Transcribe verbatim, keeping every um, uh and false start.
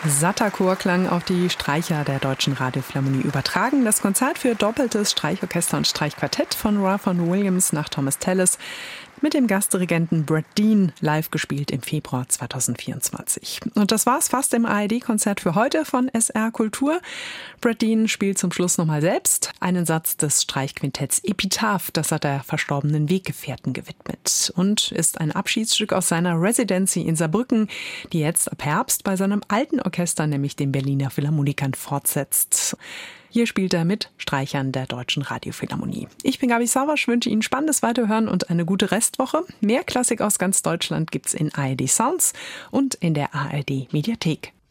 Satter Chorklang auf die Streicher der Deutschen Radiophilharmonie übertragen. Das Konzert für doppeltes Streichorchester und Streichquartett von Ralph Vaughan Williams nach Thomas Tallis mit dem Gastdirigenten Brad Dean, live gespielt im Februar zweitausendvierundzwanzig. Und das war's fast im A R D-Konzert für heute von S R Kultur. Brad Dean spielt zum Schluss nochmal selbst einen Satz des Streichquintetts Epitaph, das hat er verstorbenen Weggefährten gewidmet und ist ein Abschiedsstück aus seiner Residency in Saarbrücken, die jetzt ab Herbst bei seinem alten Orchester, nämlich den Berliner Philharmonikern, fortsetzt. Hier spielt er mit Streichern der Deutschen Radiophilharmonie. Ich bin Gabi Savasch, wünsche Ihnen spannendes Weiterhören und eine gute Restwoche. Mehr Klassik aus ganz Deutschland gibt's in A R D Sounds und in der A R D Mediathek.